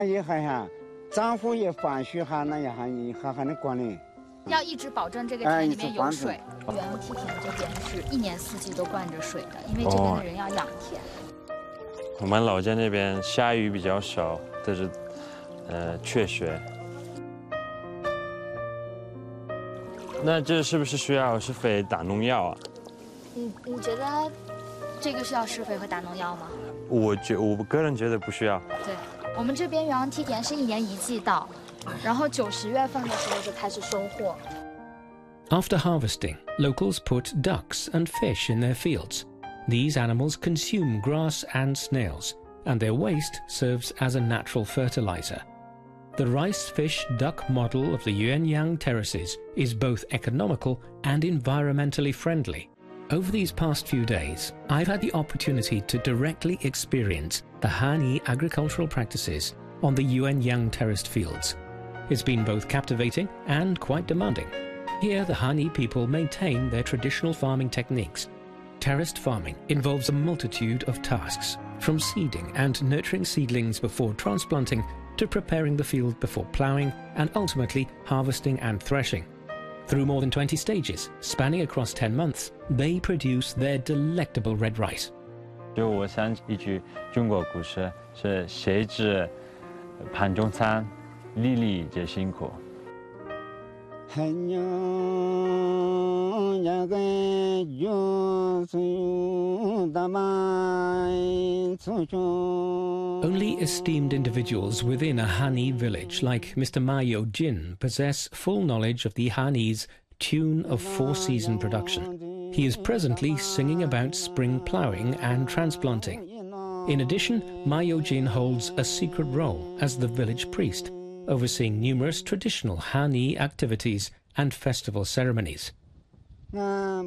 也还哈，政府也放许哈那样哈的管理。 要一直保证这个田里面有水。原梯田这边是一年四季都灌着水的，因为这边的人要养田。 我们老家那边下雨比较少，但是缺水。那这是不是需要施肥打农药啊？ 你觉得这个是要施肥和打农药吗？ 我个人觉得不需要。 对，我们这边元阳梯田是一年一季稻。然后9、10月份的时候就开始收获。 After harvesting, locals put ducks and fish in their fields. These animals consume grass and snails, and their waste serves as a natural fertilizer. The rice, fish, duck model of the Yuanyang terraces is both economical and environmentally friendly. Over these past few days, I've had the opportunity to directly experience the Hani agricultural practices on the Yuanyang terraced fields. It's been both captivating and quite demanding. Here, the Hani people maintain their traditional farming techniques. Terraced farming involves a multitude of tasks, from seeding and nurturing seedlings before transplanting to preparing the field before ploughing and ultimately harvesting and threshing. Through more than 20 stages, spanning across 10 months, they produce their delectable red rice. 就我想起一句中国古诗，是谁知盘中餐，粒粒皆辛苦。 Only esteemed individuals within a Hani village like Mr. Ma Yo-jin possess full knowledge of the Hani's tune of four-season production. He is presently singing about spring ploughing and transplanting. In addition, Ma Yo-jin holds a secret role as the village priest, overseeing numerous traditional Hani activities and festival ceremonies. The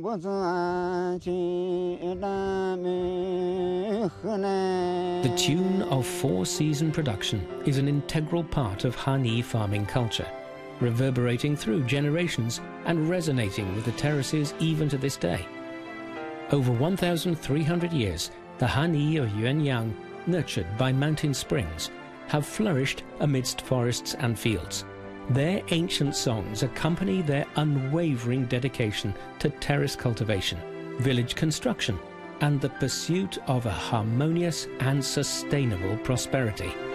tune of four-season production is an integral part of Hani farming culture, reverberating through generations and resonating with the terraces even to this day. Over 1,300 years, the Hani of Yuanyang, nurtured by mountain springs, have flourished amidst forests and fields. Their ancient songs accompany their unwavering dedication to terrace cultivation, village construction, and the pursuit of a harmonious and sustainable prosperity.